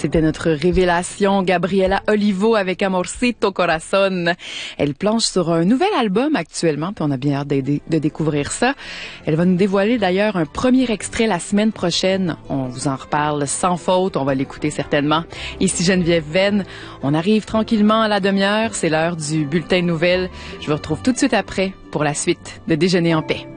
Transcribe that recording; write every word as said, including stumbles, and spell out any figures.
C'était notre révélation, Gabriela Olivo avec Amorcito Corazon. Elle planche sur un nouvel album actuellement, puis on a bien hâte de, de, de découvrir ça. Elle va nous dévoiler d'ailleurs un premier extrait la semaine prochaine. On vous en reparle sans faute, on va l'écouter certainement. Ici Geneviève Venn, on arrive tranquillement à la demi-heure, c'est l'heure du bulletin de nouvelles. Je vous retrouve tout de suite après pour la suite de Déjeuner en paix.